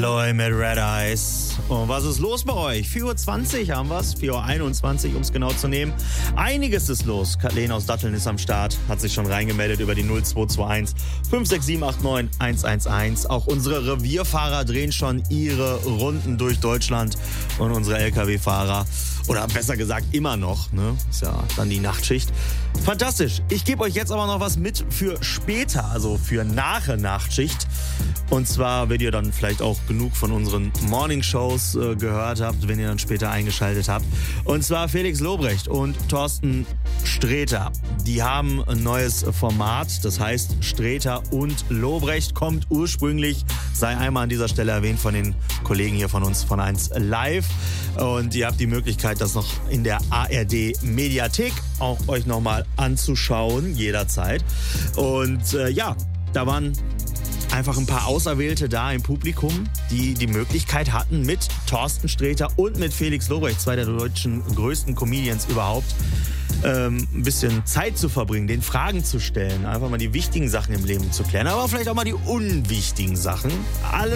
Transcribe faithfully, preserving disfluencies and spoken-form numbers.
Eloy mit Red Eyes. Und was ist los bei euch? vier Uhr zwanzig haben wir es, vier Uhr einundzwanzig, um es genau zu nehmen. Einiges ist los. Kathleen aus Datteln ist am Start, hat sich schon reingemeldet über die null zwei zwei eins fünf sechs sieben acht neun eins eins eins. Auch unsere Revierfahrer drehen schon ihre Runden durch Deutschland und unsere L K W-Fahrer, oder besser gesagt immer noch, ne? Ist ja dann die Nachtschicht. Fantastisch. Ich gebe euch jetzt aber noch was mit für später, also für nach der Nachtschicht. Und zwar, wenn ihr dann vielleicht auch genug von unseren Morning-Shows äh, gehört habt, wenn ihr dann später eingeschaltet habt. Und zwar Felix Lobrecht und Thorsten Sträter. Die haben ein neues Format, das heißt Sträter und Lobrecht, kommt ursprünglich, sei einmal an dieser Stelle erwähnt, von den Kollegen hier von uns von eins Live. Und ihr habt die Möglichkeit, das noch in der A R D-Mediathek auch euch nochmal anzuschauen, jederzeit. Und äh, ja, da waren einfach ein paar Auserwählte da im Publikum, die die Möglichkeit hatten, mit Thorsten Sträter und mit Felix Lobrecht, zwei der deutschen größten Comedians überhaupt, ähm, ein bisschen Zeit zu verbringen, den Fragen zu stellen, einfach mal die wichtigen Sachen im Leben zu klären, aber vielleicht auch mal die unwichtigen Sachen. Alles